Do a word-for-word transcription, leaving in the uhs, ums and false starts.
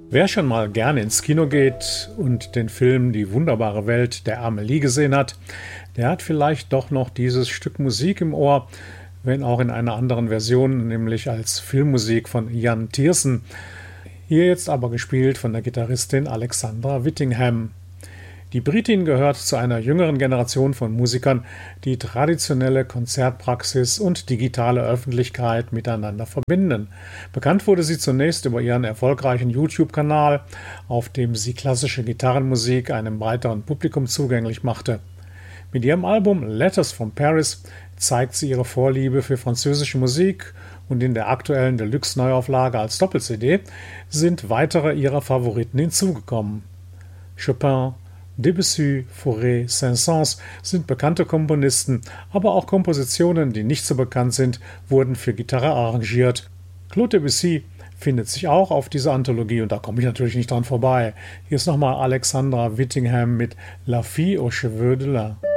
Wer schon mal gerne ins Kino geht und den Film Die wunderbare Welt der Amelie gesehen hat, der hat vielleicht doch noch dieses Stück Musik im Ohr, wenn auch in einer anderen Version, nämlich als Filmmusik von Jan Tiersen. Hier jetzt aber gespielt von der Gitarristin Alexandra Whittingham. Die Britin gehört zu einer jüngeren Generation von Musikern, die traditionelle Konzertpraxis und digitale Öffentlichkeit miteinander verbinden. Bekannt wurde sie zunächst über ihren erfolgreichen YouTube-Kanal, auf dem sie klassische Gitarrenmusik einem breiteren Publikum zugänglich machte. Mit ihrem Album Letters from Paris zeigt sie ihre Vorliebe für französische Musik und in der aktuellen Deluxe-Neuauflage als Doppel-C D sind weitere ihrer Favoriten hinzugekommen. Chopin, Debussy, Fauré, Saint-Saëns sind bekannte Komponisten, aber auch Kompositionen, die nicht so bekannt sind, wurden für Gitarre arrangiert. Claude Debussy findet sich auch auf dieser Anthologie und da komme ich natürlich nicht dran vorbei. Hier ist nochmal Alexandra Whittingham mit La Fille aux Cheveux de Lin.